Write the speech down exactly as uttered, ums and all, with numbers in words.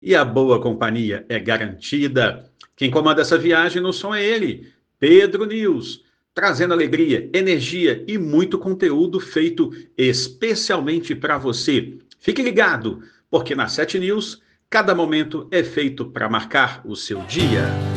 E a boa companhia é garantida. Quem comanda essa viagem no som é ele, Pedro News, trazendo alegria, energia e muito conteúdo feito especialmente para você. Fique ligado, porque na Sete News, cada momento é feito para marcar o seu dia.